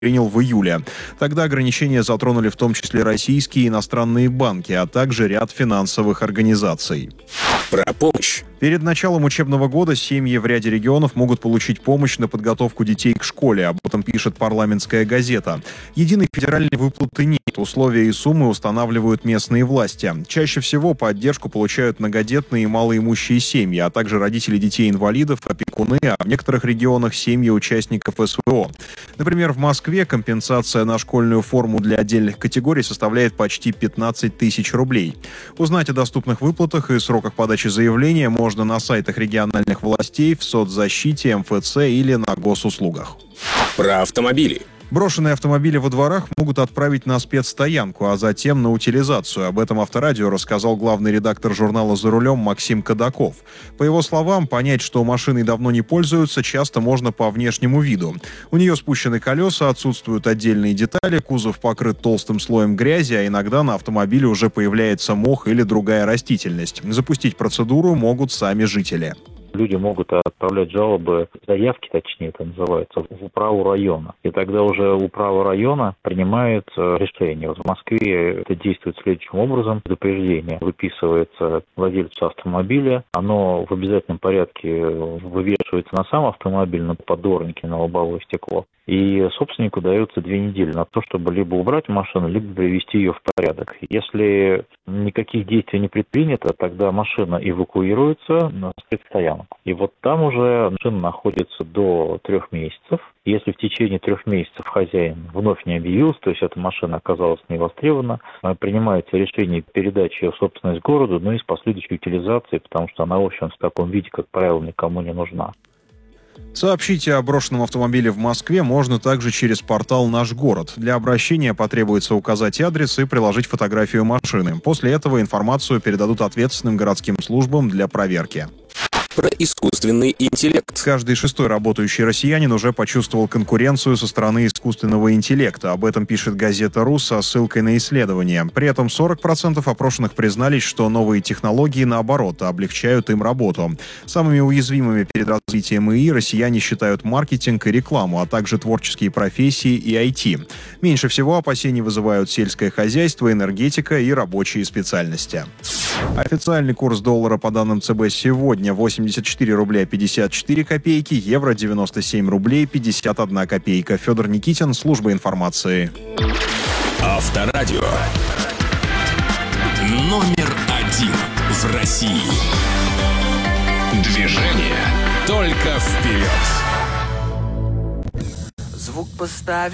принял в июле. Тогда ограничения затронули в том числе российские и иностранные банки, а также ряд финансовых организаций. Про помощь. Перед началом учебного года семьи в ряде регионов могут получить помощь на подготовку детей к школе. Об этом пишет «Парламентская газета». Единой федеральной выплаты нет. Условия и суммы устанавливают местные власти. Чаще всего поддержку получают многодетные и малоимущие семьи, а также родители детей-инвалидов, опекуны, а в некоторых регионах семьи участников СВО. Например, в Москве компенсация на школьную форму для отдельных категорий составляет почти 15 тысяч рублей. Узнать о доступных выплатах и сроках подачи заявления можно на сайтах региональных властей, в соцзащите, МФЦ или на госуслугах. Про автомобили. Брошенные автомобили во дворах могут отправить на спецстоянку, а затем на утилизацию. Об этом Авторадио рассказал главный редактор журнала «За рулем» Максим Кадаков. По его словам, понять, что машиной давно не пользуются, часто можно по внешнему виду. У нее спущены колеса, отсутствуют отдельные детали, кузов покрыт толстым слоем грязи, а иногда на автомобиле уже появляется мох или другая растительность. Запустить процедуру могут сами жители. Люди могут отправлять жалобы, заявки, точнее это называется, в управу района. И тогда уже управа района принимает решение. Вот в Москве это действует следующим образом. Предупреждение выписывается владельцу автомобиля. Оно в обязательном порядке вывешивается на сам автомобиль, на поддорнике, на лобовое стекло. И собственнику дается 2 недели на то, чтобы либо убрать машину, либо привести ее в порядок. Если никаких действий не предпринято, тогда машина эвакуируется на спецстоянку. И вот там уже машина находится до 3 месяцев. Если в течение 3 месяцев хозяин вновь не объявился, то есть эта машина оказалась не востребована, принимается решение передачи ее в собственность городу, но и с последующей утилизацией, потому что она, в общем, в таком виде, как правило, никому не нужна. Сообщить о брошенном автомобиле в Москве можно также через портал «Наш город». Для обращения потребуется указать адрес и приложить фотографию машины. После этого информацию передадут ответственным городским службам для проверки. Про искусственный интеллект. Каждый 6-й работающий россиянин уже почувствовал конкуренцию со стороны искусственного интеллекта. Об этом пишет газета «РУ» со ссылкой на исследование. При этом 40% опрошенных признались, что новые технологии, наоборот, облегчают им работу. Самыми уязвимыми перед развитием ИИ россияне считают маркетинг и рекламу, а также творческие профессии и IT. Меньше всего опасений вызывают сельское хозяйство, энергетика и рабочие специальности. Официальный курс доллара по данным ЦБ сегодня 84 рубля 54 копейки, евро 97 рублей 51 копейка. Федор Никитин, служба информации. Авторадио. Номер 1 в России. Движение только вперед. Звук поставь.